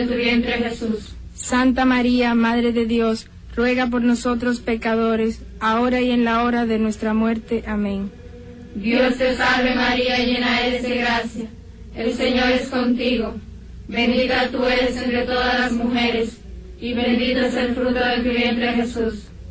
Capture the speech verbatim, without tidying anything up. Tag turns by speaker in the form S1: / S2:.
S1: de tu vientre Jesús.
S2: Santa María, Madre de Dios, ruega por nosotros pecadores, ahora y en la hora de nuestra muerte. Amén.
S1: Dios te salve María, llena eres de gracia, el Señor es contigo. Bendita tú eres entre todas las mujeres, y bendito es el fruto de tu vientre Jesús.